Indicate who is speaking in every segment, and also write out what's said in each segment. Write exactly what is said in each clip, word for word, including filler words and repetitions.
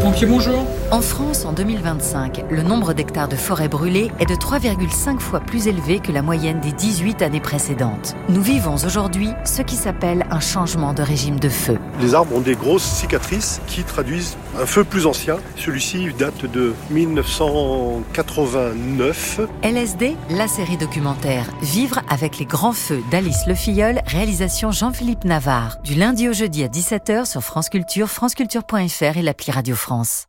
Speaker 1: Pompiers, bonjour.
Speaker 2: En France, en deux mille vingt-cinq, le nombre d'hectares de forêts brûlées est de trois virgule cinq fois plus élevé que la moyenne des dix-huit années précédentes. Nous vivons aujourd'hui ce qui s'appelle un changement de régime de feu.
Speaker 3: Les arbres ont des grosses cicatrices qui traduisent un feu plus ancien. Celui-ci date de mille neuf cent quatre-vingt-neuf.
Speaker 2: L S D, la série documentaire Vivre avec les grands feux d'Alice Le Filleul, réalisation Jean-Philippe Navarre. Du lundi au jeudi à dix-sept heures sur France Culture, franceculture point f r et l'appli Radio France.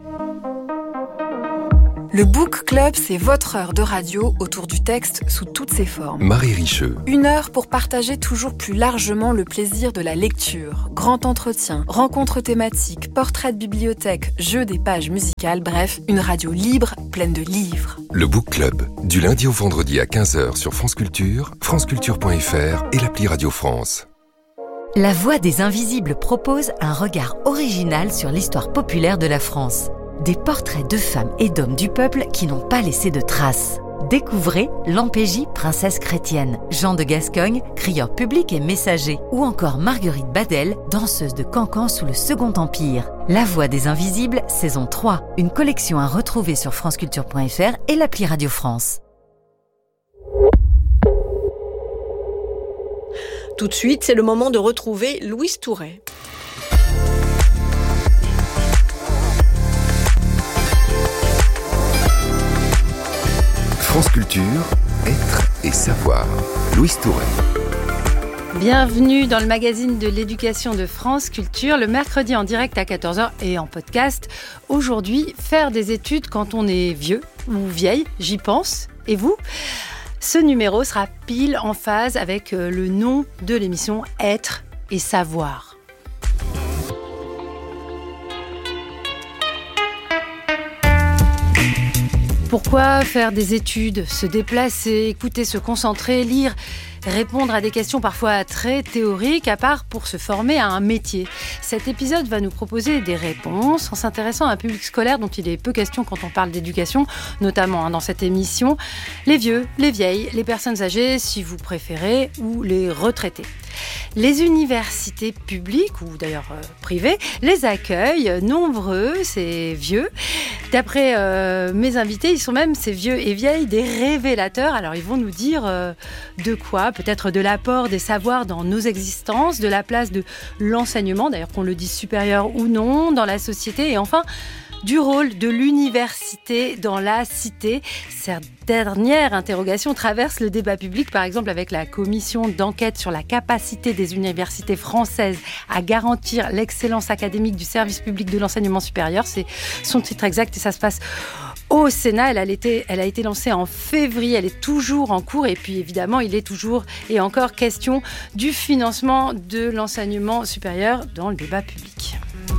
Speaker 4: Le Book Club, c'est votre heure de radio autour du texte sous toutes ses formes.
Speaker 5: Marie Richeux.
Speaker 4: Une heure pour partager toujours plus largement le plaisir de la lecture. Grand entretien, rencontres thématiques, portraits de bibliothèque, jeux des pages musicales, bref, une radio libre, pleine de livres.
Speaker 5: Le Book Club, du lundi au vendredi à quinze heures sur France Culture, franceculture point f r et l'appli Radio France.
Speaker 2: La Voix des Invisibles propose un regard original sur l'histoire populaire de la France. Des portraits de femmes et d'hommes du peuple qui n'ont pas laissé de traces. Découvrez Lampégie, princesse chrétienne, Jean de Gascogne, crieur public et messager, ou encore Marguerite Badel, danseuse de cancan sous le Second Empire. La Voix des Invisibles, saison trois, une collection à retrouver sur franceculture point f r et l'appli Radio France.
Speaker 6: Tout de suite, c'est le moment de retrouver Louise Touret.
Speaker 5: France Culture, être et savoir. Louise Touret.
Speaker 7: Bienvenue dans le magazine de l'éducation de France Culture, le mercredi en direct à quatorze heures et en podcast. Aujourd'hui, faire des études quand on est vieux ou vieille, j'y pense. Et vous ? Ce numéro sera pile en phase avec le nom de l'émission Être et savoir. Pourquoi faire des études, se déplacer, écouter, se concentrer, lire, répondre à des questions parfois très théoriques, à part pour se former à un métier? Cet épisode va nous proposer des réponses en s'intéressant à un public scolaire dont il est peu question quand on parle d'éducation, notamment hein, dans cette émission, les vieux, les vieilles, les personnes âgées, si vous préférez, ou les retraités. Les universités publiques, ou d'ailleurs euh, privées, les accueillent, nombreux, ces vieux. D'après euh, mes invités, ils sont même, ces vieux et vieilles, des révélateurs. Alors ils vont nous dire euh, de quoi, peut-être de l'apport des savoirs dans nos existences, de la place de l'enseignement, d'ailleurs qu'on le dise supérieur ou non, dans la société, et enfin du rôle de l'université dans la cité. Cette dernière interrogation traverse le débat public, par exemple avec la commission d'enquête sur la capacité des universités françaises à garantir l'excellence académique du service public de l'enseignement supérieur. C'est son titre exact et ça se passe au Sénat. Elle a, été, elle a été lancée en février, elle est toujours en cours et puis évidemment il est toujours et encore question du financement de l'enseignement supérieur dans le débat public.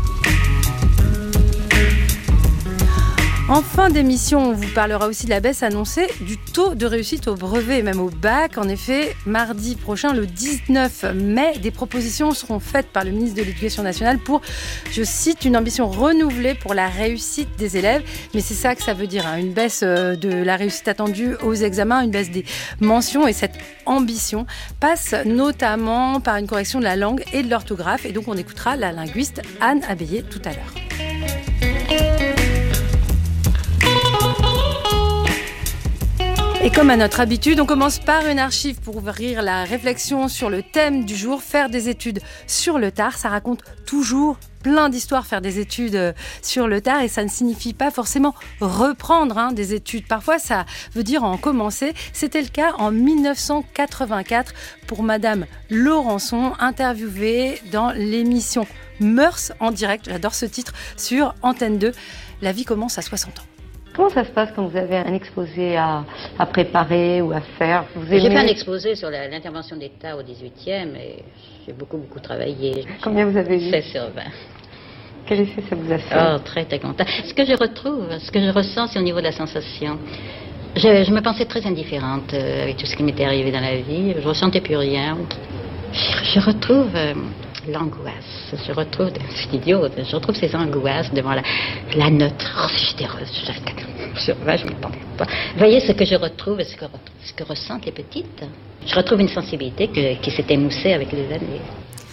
Speaker 7: En fin d'émission, on vous parlera aussi de la baisse annoncée du taux de réussite au brevet et même au bac. En effet, mardi prochain, le dix-neuf mai, des propositions seront faites par le ministre de l'Éducation nationale pour, je cite, une ambition renouvelée pour la réussite des élèves. Mais c'est ça que ça veut dire, hein, une baisse de la réussite attendue aux examens, une baisse des mentions. Et cette ambition passe notamment par une correction de la langue et de l'orthographe. Et donc, on écoutera la linguiste Anne Abéillé tout à l'heure. Et comme à notre habitude, on commence par une archive pour ouvrir la réflexion sur le thème du jour, faire des études sur le tard. Ça raconte toujours plein d'histoires, faire des études sur le tard, et ça ne signifie pas forcément reprendre hein, des études. Parfois, ça veut dire en commencer. C'était le cas en dix-neuf cent quatre-vingt-quatre pour Madame Laurençon, interviewée dans l'émission Mœurs en direct. J'adore ce titre sur Antenne deux. La vie commence à soixante ans.
Speaker 8: Comment ça se passe quand vous avez un exposé à, à préparer ou à faire? Vous aimez...
Speaker 9: J'ai fait un exposé sur la, l'intervention d'État au dix-huitième et j'ai beaucoup, beaucoup travaillé.
Speaker 8: Combien vous avez eu?
Speaker 9: seize sur vingt.
Speaker 8: Quel effet ça vous a fait?
Speaker 9: Oh, très, très content. Ce que je retrouve, ce que je ressens, c'est au niveau de la sensation. Je, je me pensais très indifférente euh, avec tout ce qui m'était arrivé dans la vie. Je ne ressentais plus rien. Je, je retrouve... Euh, l'angoisse, je retrouve, c'est idiot, je retrouve ces angoisses devant la, la note. Oh, si j'étais je, je, je ne m'entendais pas. Vous voyez ce que je retrouve, ce que, ce que ressentent les petites. Je retrouve une sensibilité que, qui s'est émoussée avec les années.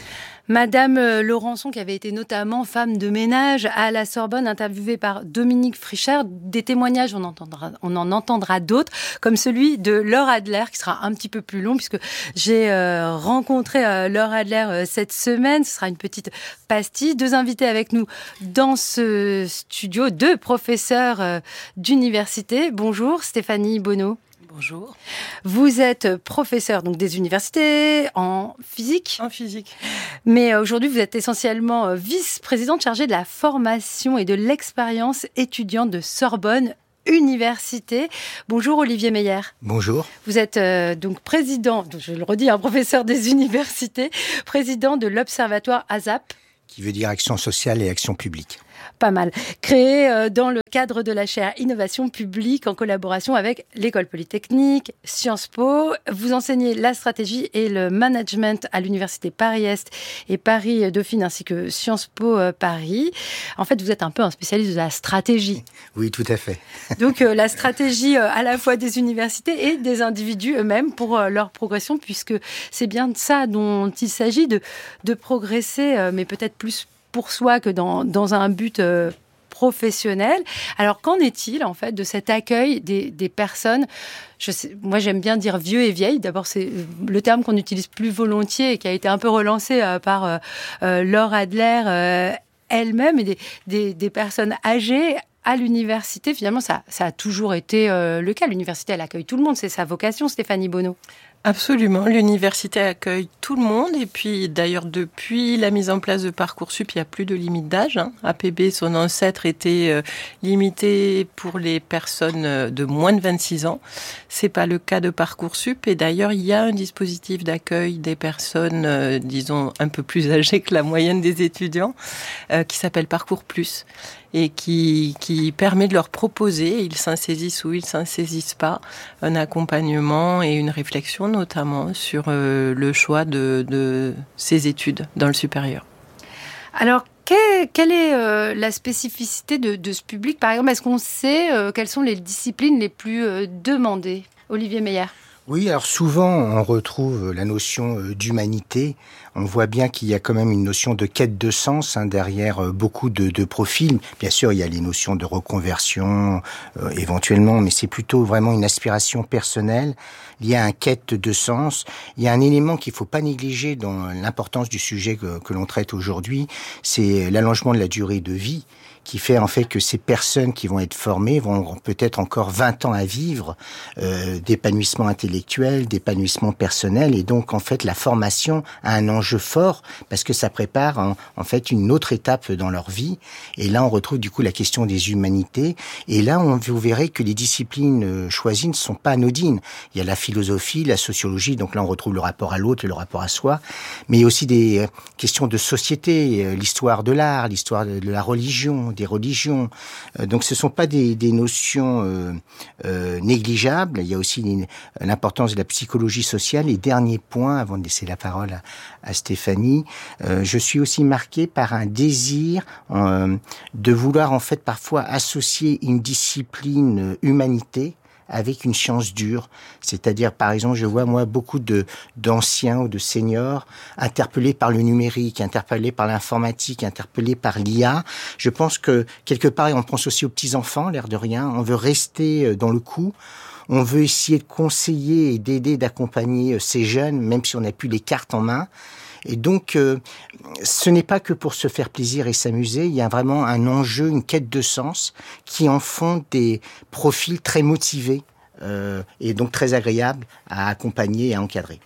Speaker 7: Madame Laurençon, qui avait été notamment femme de ménage à la Sorbonne, interviewée par Dominique Fricher. Des témoignages, on, entendra, on en entendra d'autres, comme celui de Laure Adler, qui sera un petit peu plus long, puisque j'ai euh, rencontré euh, Laure Adler euh, cette semaine. Ce sera une petite pastille. Deux invités avec nous dans ce studio, deux professeurs euh, d'université. Bonjour, Stéphanie Bonneau.
Speaker 1: Bonjour.
Speaker 7: Vous êtes professeur donc des universités en physique.
Speaker 1: En physique.
Speaker 7: Mais aujourd'hui, vous êtes essentiellement vice-présidente chargée de la formation et de l'expérience étudiante de Sorbonne Université. Bonjour Olivier Meyer.
Speaker 10: Bonjour.
Speaker 7: Vous êtes euh, donc président, je le redis, un professeur des universités, président de l'Observatoire ASAP.
Speaker 10: Qui veut dire Action sociale et Action publique.
Speaker 7: Pas mal. Créé euh, dans le cadre de la chaire Innovation publique en collaboration avec l'École polytechnique, Sciences Po. Vous enseignez la stratégie et le management à l'Université Paris-Est et Paris-Dauphine ainsi que Sciences Po euh, Paris. En fait, vous êtes un peu un spécialiste de la stratégie.
Speaker 10: Oui, tout à fait.
Speaker 7: Donc euh, la stratégie euh, à la fois des universités et des individus eux-mêmes pour euh, leur progression, puisque c'est bien de ça dont il s'agit, de, de progresser, euh, mais peut-être plus pour soi que dans, dans un but euh, professionnel. Alors, qu'en est-il, en fait, de cet accueil des, des personnes ? Je sais, moi, j'aime bien dire vieux et vieilles. D'abord, c'est le terme qu'on utilise plus volontiers et qui a été un peu relancé euh, par euh, euh, Laure Adler euh, elle-même, et des, des, des personnes âgées à l'université. Finalement, ça, ça a toujours été euh, le cas. L'université, elle accueille tout le monde. C'est sa vocation, Stéphanie Bonneau.
Speaker 1: Absolument, l'université accueille tout le monde et puis d'ailleurs depuis la mise en place de Parcoursup, il n'y a plus de limite d'âge. Hein. A P B, son ancêtre, était euh, limité pour les personnes de moins de vingt-six ans. C'est pas le cas de Parcoursup et d'ailleurs il y a un dispositif d'accueil des personnes, euh, disons, un peu plus âgées que la moyenne des étudiants, euh, qui s'appelle Parcours Plus et qui, qui permet de leur proposer, ils s'en saisissent ou ils s'en saisissent pas, un accompagnement et une réflexion notamment sur euh, le choix de, de ces études dans le supérieur.
Speaker 7: Alors, quelle, quelle est euh, la spécificité de, de ce public ? Par exemple, est-ce qu'on sait euh, quelles sont les disciplines les plus euh, demandées ? Olivier Meyer.
Speaker 10: Oui, alors souvent on retrouve la notion d'humanité. On voit bien qu'il y a quand même une notion de quête de sens hein, derrière beaucoup de, de profils. Bien sûr, il y a les notions de reconversion euh, éventuellement, mais c'est plutôt vraiment une aspiration personnelle liée à un quête de sens. Il y a un élément qu'il ne faut pas négliger dans l'importance du sujet que, que l'on traite aujourd'hui, c'est l'allongement de la durée de vie, qui fait en fait que ces personnes qui vont être formées vont peut-être encore vingt ans à vivre euh, d'épanouissement intellectuel, d'épanouissement personnel, et donc en fait la formation a un enjeu fort parce que ça prépare en, en fait une autre étape dans leur vie. Et là on retrouve du coup la question des humanités, et là on, vous verrez que les disciplines choisies ne sont pas anodines. Il y a la philosophie, la sociologie, donc là on retrouve le rapport à l'autre et le rapport à soi, mais il y a aussi des questions de société, l'histoire de l'art, l'histoire de la religion, des religions. Donc ce ne sont pas des, des notions euh, euh, négligeables. Il y a aussi l'importance de la psychologie sociale. Et dernier point, avant de laisser la parole à, à Stéphanie, euh, je suis aussi marqué par un désir euh, de vouloir en fait parfois associer une discipline euh, humanité avec une science dure. C'est-à-dire, par exemple, je vois, moi, beaucoup de, d'anciens ou de seniors interpellés par le numérique, interpellés par l'informatique, interpellés par l'I A. Je pense que, quelque part, on pense aussi aux petits-enfants, l'air de rien. On veut rester dans le coup. On veut essayer de conseiller et d'aider, d'accompagner ces jeunes, même si on n'a plus les cartes en main. Et donc, euh, ce n'est pas que pour se faire plaisir et s'amuser, il y a vraiment un enjeu, une quête de sens qui en font des profils très motivés euh, et donc très agréables à accompagner et à encadrer.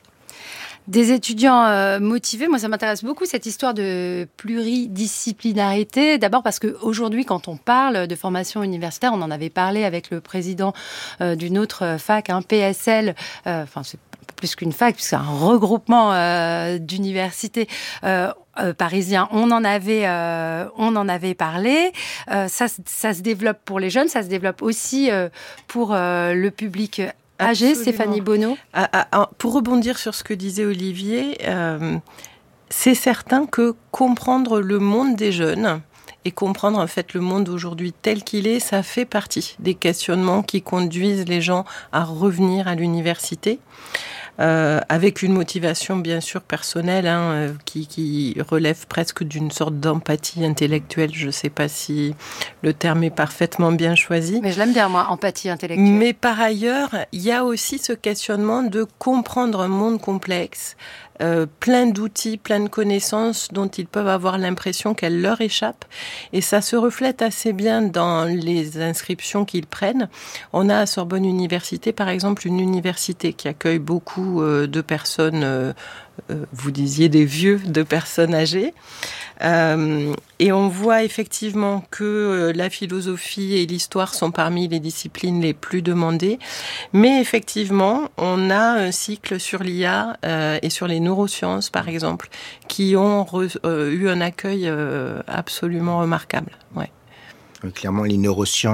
Speaker 7: Des étudiants euh, motivés, moi ça m'intéresse beaucoup cette histoire de pluridisciplinarité. D'abord parce qu'aujourd'hui, quand on parle de formation universitaire, on en avait parlé avec le président euh, d'une autre fac, un hein, P S L, euh, enfin c'est plus qu'une fac, puisque c'est un regroupement euh, d'universités euh, euh, parisiens. On en avait, euh, on en avait parlé. Euh, ça, ça se développe pour les jeunes, ça se développe aussi euh, pour euh, le public âgé. Absolument. Stéphanie Bonneau.
Speaker 1: Ah, ah, ah, pour rebondir sur ce que disait Olivier, euh, c'est certain que comprendre le monde des jeunes et comprendre en fait le monde aujourd'hui tel qu'il est, ça fait partie des questionnements qui conduisent les gens à revenir à l'université. euh, avec une motivation bien sûr personnelle, hein, euh, qui, qui relève presque d'une sorte d'empathie intellectuelle. Je ne sais pas si le terme est parfaitement bien choisi.
Speaker 7: Mais je l'aime bien, moi, empathie intellectuelle.
Speaker 1: Mais par ailleurs, il y a aussi ce questionnement de comprendre un monde complexe, Euh, plein d'outils, plein de connaissances dont ils peuvent avoir l'impression qu'elles leur échappent. Et ça se reflète assez bien dans les inscriptions qu'ils prennent. On a à Sorbonne Université, par exemple, une université qui accueille beaucoup euh, de personnes, euh, euh, vous disiez des vieux, de personnes âgées. Euh, et on voit effectivement que euh, la philosophie et l'histoire sont parmi les disciplines les plus demandées. Mais effectivement, on a un cycle sur l'I A euh, et sur les neurosciences, par exemple, qui ont re- euh, eu un accueil euh, absolument remarquable. Ouais.
Speaker 10: Clairement, les neurosciences